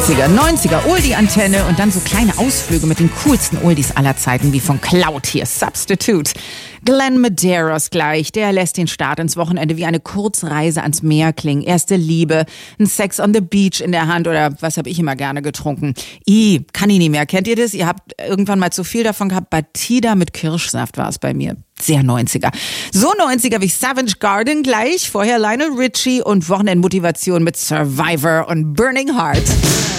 90er Oldie-Antenne und dann so kleine Ausflüge mit den coolsten Oldies aller Zeiten, wie von Cloud hier, Substitute. Glenn Medeiros gleich, der lässt den Start ins Wochenende wie eine Kurzreise ans Meer klingen. Erste Liebe, ein Sex on the Beach in der Hand oder was habe ich immer gerne getrunken? Kann ich nicht mehr. Kennt ihr das? Ihr habt irgendwann mal zu viel davon gehabt. Batida mit Kirschsaft war es bei mir. Sehr 90er. So 90er wie Savage Garden gleich. Vorher Lionel Richie und Wochenendmotivation mit Survivor und Burning Heart.